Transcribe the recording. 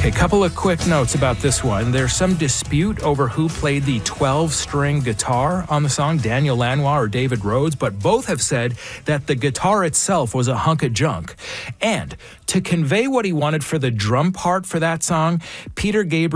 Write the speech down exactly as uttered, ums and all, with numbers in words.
Okay, couple of quick notes about this one. There's some dispute over who played the twelve-string guitar on the song, Daniel Lanois or David Rhodes, but both have said that the guitar itself was a hunk of junk. And to convey what he wanted for the drum part for that song, Peter Gabriel